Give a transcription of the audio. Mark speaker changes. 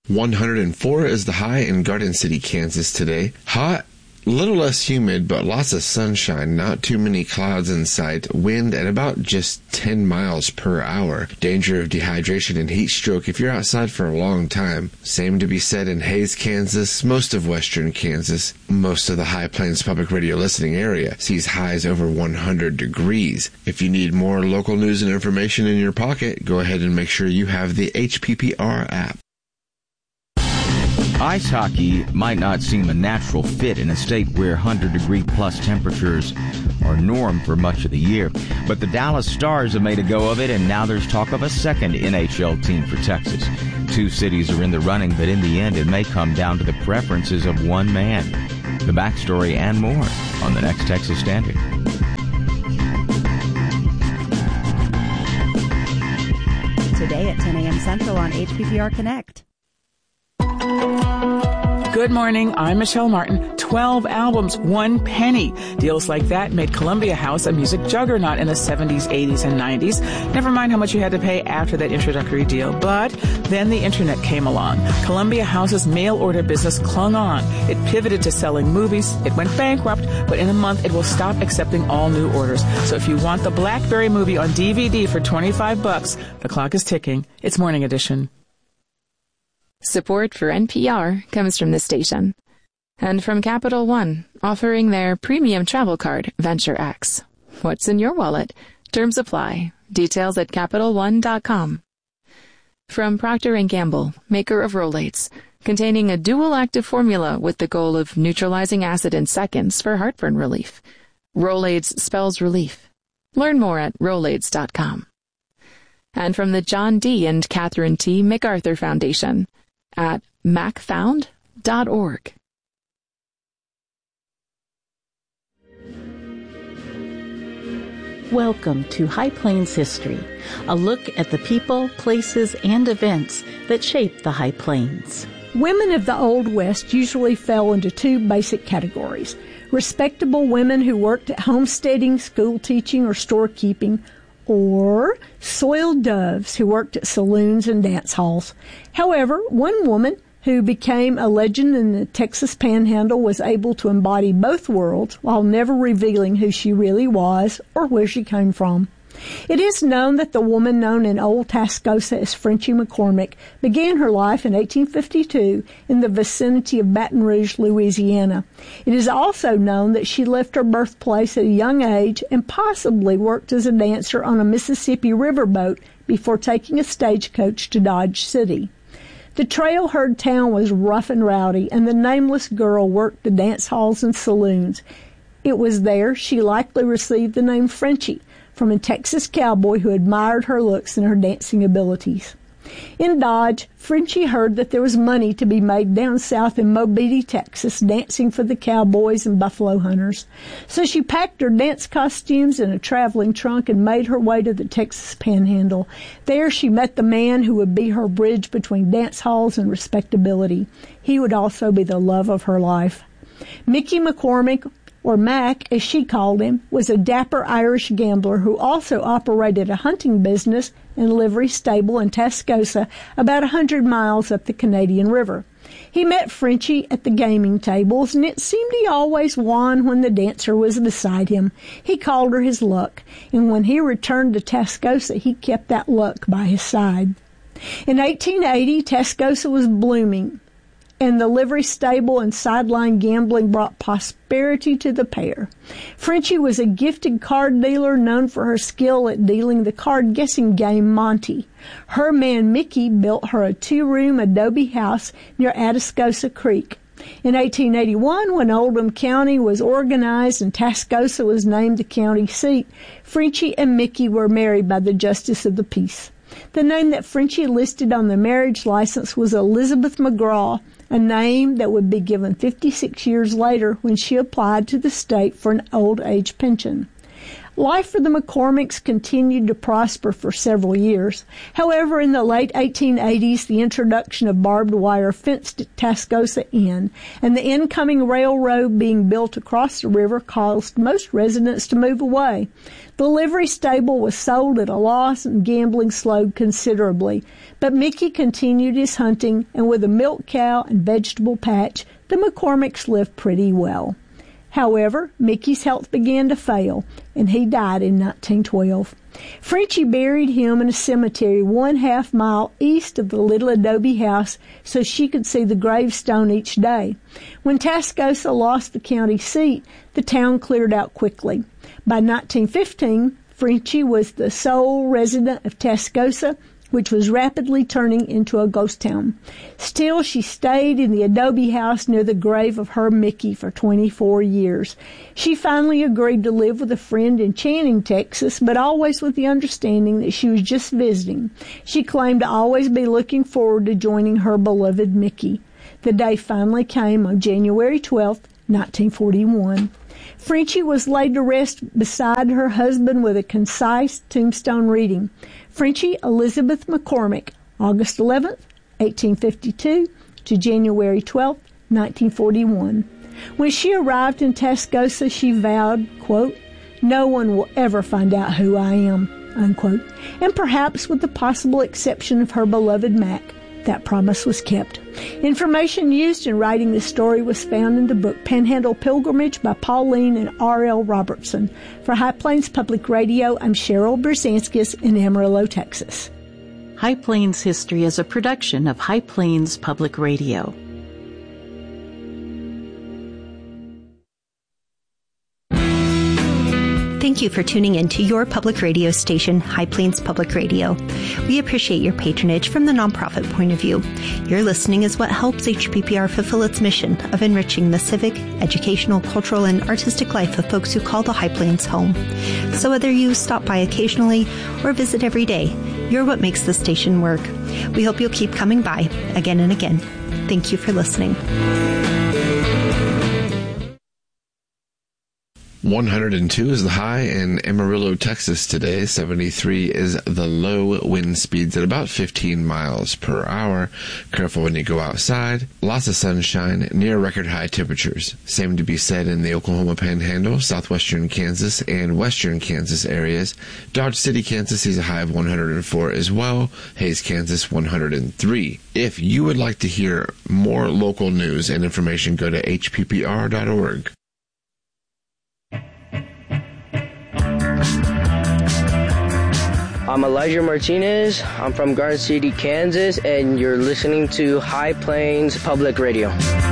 Speaker 1: 104 is the high in Garden City, Kansas today. Hot, little less humid, but lots of sunshine, not too many clouds in sight, wind at about just 10 miles per hour. Danger of dehydration and heat stroke if you're outside for a long time. Same to be said in Hays, Kansas, most of western Kansas. Most of the High Plains Public Radio listening area sees highs over 100 degrees. If you need more local news and information in your pocket, go ahead and make sure you have the HPPR app.
Speaker 2: Ice hockey might not seem a natural fit in a state where 100-degree-plus temperatures are norm for much of the year. But the Dallas Stars have made a go of it, and now there's talk of a second NHL team for Texas. Two cities are in the running, but in the end, it may come down to the preferences of one man. The backstory and more on the next Texas Standard.
Speaker 3: Today at 10 a.m. Central on HPPR Connect.
Speaker 4: Good morning, I'm Michelle Martin. 12 albums, 1 penny. Deals like that made Columbia House a music juggernaut in the 70s, 80s, and 90s. Never mind how much you had to pay after that introductory deal. But then the internet came along. Columbia House's mail order business clung on. It pivoted to selling movies. It went bankrupt, but in a month it will stop accepting all new orders. So if you want the Blackberry movie on DVD for $25, the clock is ticking. It's Morning Edition.
Speaker 5: Support for NPR comes from this station and from Capital One, offering their premium travel card, Venture X. What's in your wallet? Terms apply. Details at CapitalOne.com. From Procter & Gamble, maker of Rolaids, containing a dual active formula with the goal of neutralizing acid in seconds for heartburn relief. Rolaids spells relief. Learn more at Rolaids.com. And from the John D. and Catherine T. MacArthur Foundation at macfound.org.
Speaker 6: Welcome to High Plains History, a look at the people, places, and events that shape the High Plains.
Speaker 7: Women of the Old West usually fell into two basic categories: respectable women who worked at homesteading, school teaching, or storekeeping, or soiled doves who worked at saloons and dance halls. However, one woman who became a legend in the Texas Panhandle was able to embody both worlds while never revealing who she really was or where she came from. It is known that the woman known in Old Tascosa as Frenchie McCormick began her life in 1852 in the vicinity of Baton Rouge, Louisiana. It is also known that she left her birthplace at a young age and possibly worked as a dancer on a Mississippi riverboat before taking a stagecoach to Dodge City. The trail herd town was rough and rowdy, and the nameless girl worked the dance halls and saloons. It was there she likely received the name Frenchie, from a Texas cowboy who admired her looks and her dancing abilities. In Dodge, Frenchie heard that there was money to be made down south in Mobeetie, Texas, dancing for the cowboys and buffalo hunters. So she packed her dance costumes in a traveling trunk and made her way to the Texas Panhandle. There she met the man who would be her bridge between dance halls and respectability. He would also be the love of her life. Mickey McCormick, or Mac, as she called him, was a dapper Irish gambler who also operated a hunting business and livery stable in Tascosa, about 100 miles up the Canadian River. He met Frenchie at the gaming tables, and it seemed he always won when the dancer was beside him. He called her his luck, and when he returned to Tascosa, he kept that luck by his side. In 1880, Tascosa was blooming, and the livery stable and sideline gambling brought prosperity to the pair. Frenchie was a gifted card dealer known for her skill at dealing the card guessing game Monte. Her man Mickey built her a 2-room adobe house near Atascosa Creek. In 1881, when Oldham County was organized and Tascosa was named the county seat, Frenchie and Mickey were married by the Justice of the Peace. The name that Frenchie listed on the marriage license was Elizabeth McGraw, a name that would be given 56 years later when she applied to the state for an old age pension. Life for the McCormicks continued to prosper for several years. However, in the late 1880s, the introduction of barbed wire fenced Tascosa in, and the incoming railroad being built across the river caused most residents to move away. The livery stable was sold at a loss and gambling slowed considerably. But Mickey continued his hunting, and with a milk cow and vegetable patch, the McCormicks lived pretty well. However, Mickey's health began to fail, and he died in 1912. Frenchie buried him in a cemetery 1/2 mile east of the little adobe house so she could see the gravestone each day. When Tascosa lost the county seat, the town cleared out quickly. By 1915, Frenchie was the sole resident of Tascosa, which was rapidly turning into a ghost town. Still, she stayed in the adobe house near the grave of her Mickey for 24 years. She finally agreed to live with a friend in Channing, Texas, but always with the understanding that she was just visiting. She claimed to always be looking forward to joining her beloved Mickey. The day finally came on January 12, 1941. Frenchie was laid to rest beside her husband with a concise tombstone reading, Frenchie Elizabeth McCormick, August 11, 1852 to January 12, 1941. When she arrived in Tascosa, she vowed, quote, "No one will ever find out who I am," unquote. And perhaps with the possible exception of her beloved Mac, that promise was kept. Information used in writing this story was found in the book Panhandle Pilgrimage by Pauline and R.L. Robertson. For High Plains Public Radio, I'm Cheryl Brzezinskis in Amarillo, Texas.
Speaker 6: High Plains History is a production of High Plains Public Radio.
Speaker 8: Thank you for tuning in to your public radio station, High Plains Public Radio. We appreciate your patronage from the nonprofit point of view. Your listening is what helps HPPR fulfill its mission of enriching the civic, educational, cultural, and artistic life of folks who call the High Plains home. So whether you stop by occasionally or visit every day, you're what makes the station work. We hope you'll keep coming by again and again. Thank you for listening.
Speaker 1: 102 is the high in Amarillo, Texas today. 73 is the low. Wind speeds at about 15 miles per hour. Careful when you go outside. Lots of sunshine, near record high temperatures. Same to be said in the Oklahoma Panhandle, southwestern Kansas, and western Kansas areas. Dodge City, Kansas sees a high of 104 as well. Hays, Kansas, 103. If you would like to hear more local news and information, go to hppr.org.
Speaker 9: I'm Elijah Martinez. I'm from Garden City, Kansas, and you're listening to High Plains Public Radio.